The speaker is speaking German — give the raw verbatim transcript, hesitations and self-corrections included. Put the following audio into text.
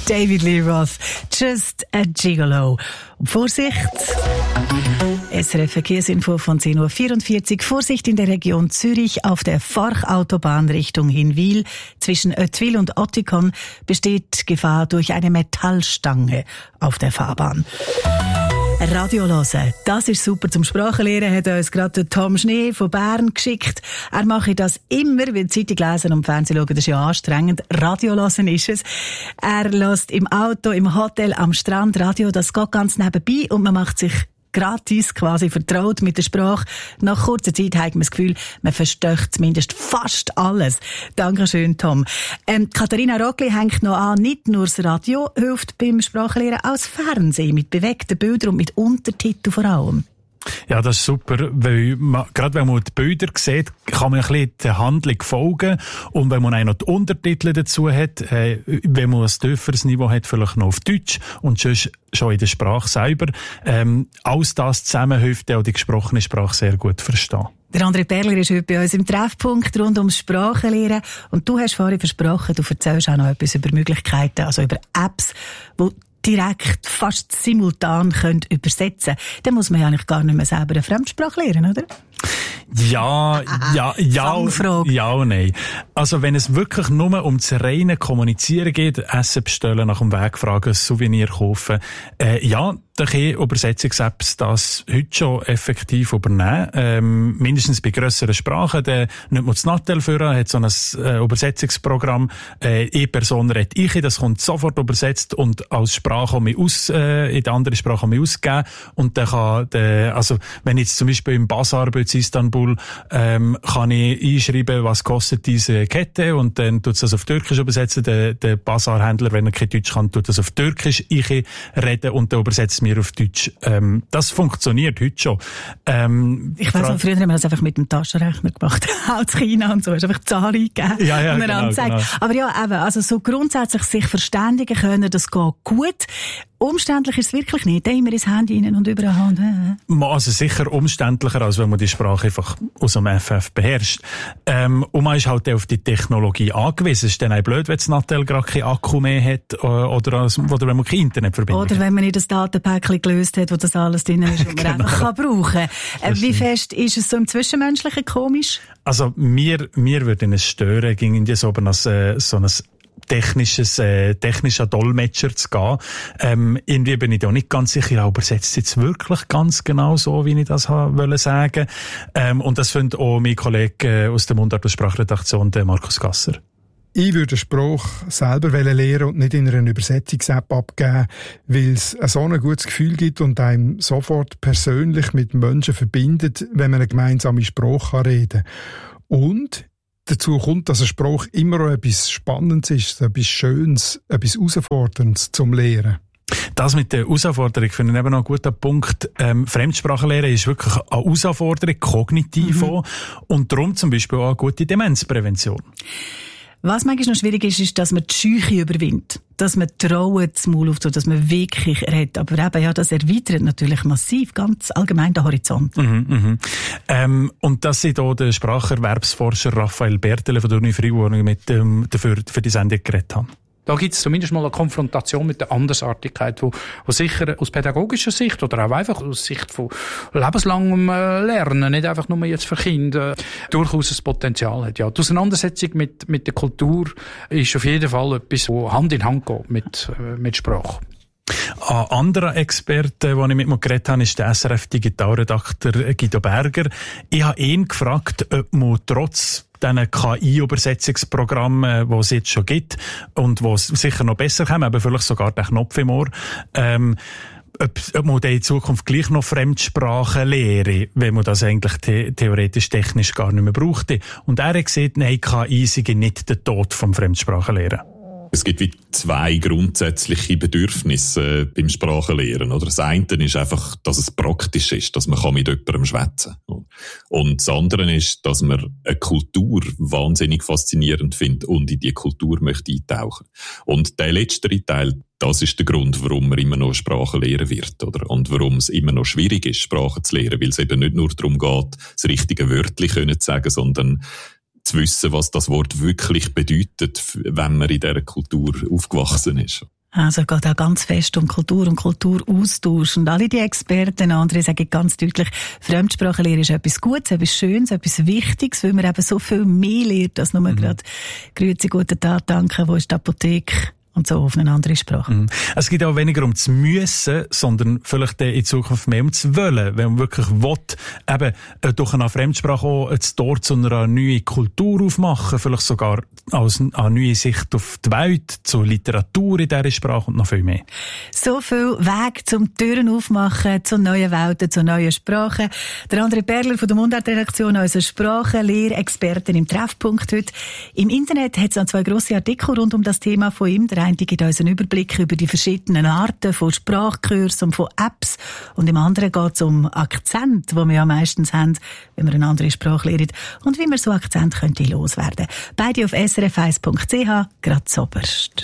David Lee Roth, Just a Gigolo. Und Vorsicht! S R F Verkehrsinfo von zehn Uhr vierundvierzig. Vorsicht in der Region Zürich auf der Forchautobahn Richtung Hinwil. Zwischen Oetwil und Ottikon besteht Gefahr durch eine Metallstange auf der Fahrbahn. Radio hören, das ist super zum Sprachenlernen, hat uns gerade Tom Schnee von Bern geschickt. Er mache das immer, weil Zeitung lesen und Fernsehen schauen, das ist ja anstrengend. Radio hören ist es. Er hört im Auto, im Hotel, am Strand Radio, das geht ganz nebenbei und man macht sich gratis quasi vertraut mit der Sprache. Nach kurzer Zeit hat man das Gefühl, man versteht zumindest fast alles. Dankeschön, Tom. Ähm, Katharina Rockli hängt noch an, nicht nur das Radio hilft beim Sprachenlernen, auch das Fernsehen mit bewegten Bildern und mit Untertiteln vor allem. Ja, das ist super, weil man, gerade wenn man die Bilder sieht, kann man ein bisschen der Handlung folgen und wenn man auch noch die Untertitel dazu hat, äh, wenn man ein tieferes Niveau hat, vielleicht noch auf Deutsch und sonst schon in der Sprache selber, ähm, alles das zusammen hilft auch die gesprochene Sprache sehr gut verstehen. Der André Perler ist heute bei uns im Treffpunkt rund ums Sprachenlernen und du hast vorhin versprochen, du erzählst auch noch etwas über Möglichkeiten, also über Apps, die direkt, fast simultan könnt übersetzen. Dann muss man ja eigentlich gar nicht mehr selber eine Fremdsprache lernen, oder? Ja, ja, ja, ja und nein. Also wenn es wirklich nur um das reine Kommunizieren geht, Essen bestellen, nach dem Weg fragen, ein Souvenir kaufen, äh, ja, da können Übersetzungs-Apps das heute schon effektiv übernehmen. Ähm, mindestens bei grösseren Sprachen, da nimmt man das Nattel für, hat so ein äh, Übersetzungsprogramm, äh, E-Person redet ich, das kommt sofort übersetzt und als Sprache mich aus, äh, in der anderen Sprache mich ausgeben und dann kann, der, also wenn ich jetzt zum Beispiel im Basar bin, in Istanbul, ähm, kann ich einschreiben, was kostet diese Kette und dann tut es das auf Türkisch übersetzen. Der, der Basarhändler, wenn er kein Deutsch kann, tut das auf Türkisch ich reden und dann übersetzt mir auf Deutsch. Ähm, das funktioniert heute schon. Ähm, ich weiss noch, früher haben wir das einfach mit dem Taschenrechner gemacht. Auch in China und so. Hast einfach Zahlen eingegeben. Ja, ja, und genau, genau. Aber ja, eben, also so grundsätzlich sich verständigen können, das geht gut. Umständlich ist es wirklich nicht. Da immer ins Handy rein und überall. Also sicher umständlicher, als wenn man die Sprache einfach aus dem F F beherrscht. Ähm, und man ist halt auf die Technologie angewiesen. Es ist dann auch blöd, wenn das Nattel gerade kein Akku mehr hat oder, oder wenn man kein Internetverbindung hat. Oder wenn man nicht das Datenpäckchen gelöst hat, wo das alles drin ist, was man genau. einfach kann brauchen kann. Äh, wie fest ist es so im Zwischenmenschlichen komisch? Also mir, mir würde es stören, ging in so ein, so ein technisches, äh, technischer Dolmetscher zu gehen. Ähm, irgendwie bin ich da nicht ganz sicher, aber übersetzt es jetzt wirklich ganz genau so, wie ich das wollte sagen. Ähm, und das findet auch mein Kollege äh, aus der Mundart- und Sprachredaktion, der Markus Gasser. Ich würde den Spruch selber lernen und nicht in einer Übersetzungs-App abgeben, weil es so ein gutes Gefühl gibt und einem sofort persönlich mit Menschen verbindet, wenn man eine gemeinsame Sprache reden kann. Und dazu kommt, dass ein Spruch immer auch etwas Spannendes ist, etwas Schönes, etwas Herausforderndes zum Lehren. Das mit der Herausforderung finde ich eben noch ein guter Punkt. Ähm, Fremdsprachenlehre ist wirklich eine Herausforderung, kognitiv mhm. auch, und darum zum Beispiel auch eine gute Demenzprävention. Was manchmal noch schwierig ist, ist, dass man die Scheuche überwindet. Dass man trauen, das Maul aufzutun, dass man wirklich redet. Aber eben, ja, das erweitert natürlich massiv, ganz allgemein den Horizont. Mhm, mhm. Ähm, und das sind auch der Spracherwerbsforscher Raphael Bertele von der Uni Freiburg mit ähm, dafür für die Sendung geredet haben. Da gibt es zumindest mal eine Konfrontation mit der Andersartigkeit, wo, wo sicher aus pädagogischer Sicht oder auch einfach aus Sicht von lebenslangem Lernen, nicht einfach nur jetzt für Kinder, durchaus ein Potenzial hat. Ja, die Auseinandersetzung mit, mit der Kultur ist auf jeden Fall etwas, wo Hand in Hand geht mit, mit Sprache. Ein anderer Experte, den ich mit mir geredet habe, ist der S R F-Digitalredakteur Guido Berger. Ich habe ihn gefragt, ob man trotz diesen K I-Übersetzungsprogrammen, die es jetzt schon gibt und die es sicher noch besser haben, aber vielleicht sogar den Knopf im Ohr, ähm, ob, ob man in Zukunft gleich noch Fremdsprachen lehre, wenn man das eigentlich the- theoretisch technisch gar nicht mehr brauchte. Und er hat gesagt, nein, K I sei nicht der Tod vom Fremdsprachenlehren. Es gibt wie zwei grundsätzliche Bedürfnisse äh, beim Sprachenlernen. Oder? Das eine ist einfach, dass es praktisch ist, dass man kann mit jemandem schwätzen kann. Und das andere ist, dass man eine Kultur wahnsinnig faszinierend findet und in die Kultur möchte eintauchen. Und der letztere Teil, das ist der Grund, warum man immer noch Sprachen lehren wird, oder? Und warum es immer noch schwierig ist, Sprachen zu lernen, weil es eben nicht nur darum geht, das richtige Wörtchen können zu sagen, sondern zu wissen, was das Wort wirklich bedeutet, wenn man in dieser Kultur aufgewachsen ist. Also es geht auch ganz fest um Kultur und Kulturaustausch. Und alle die Experten, andere sagen ganz deutlich, Fremdsprachenlehre ist etwas Gutes, etwas Schönes, etwas Wichtiges, weil man eben so viel mehr lernt, als nur mhm. gerade «Grüezi, guten Tag, danke, wo ist die Apotheke?» und so auf eine andere Sprache. Mhm. Es geht auch weniger um zu müssen, sondern vielleicht in Zukunft mehr um zu wollen. Wenn man wirklich will, eben durch eine Fremdsprache auch das Tor zu einer neuen Kultur aufmachen, vielleicht sogar als eine neue Sicht auf die Welt, zur Literatur in dieser Sprache und noch viel mehr. So viel Weg zum Türen aufmachen, zu neuen Welten, zu neuen Sprachen. Der André Perler von der Mundart-Redaktion, unser Sprachenlehrexperten im Treffpunkt heute. Im Internet hat es noch zwei grosse Artikel rund um das Thema von ihm. Der eine gibt uns einen Überblick über die verschiedenen Arten von Sprachkursen und von Apps. Und im anderen geht es um Akzent, die wir ja meistens haben, wenn wir eine andere Sprache lernen. Und wie man so Akzent könnte loswerden. Beide auf s r f eins punkt c h, gerade zoberst.